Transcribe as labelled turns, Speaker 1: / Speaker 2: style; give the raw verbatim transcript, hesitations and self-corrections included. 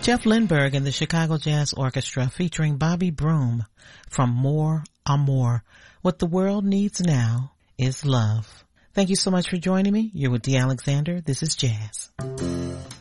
Speaker 1: Jeff Lindbergh and the Chicago Jazz Orchestra featuring Bobby Broom from More Amour. What the world needs now is love. Thank you so much for joining me. You're with Dee Alexander. This is Jazz.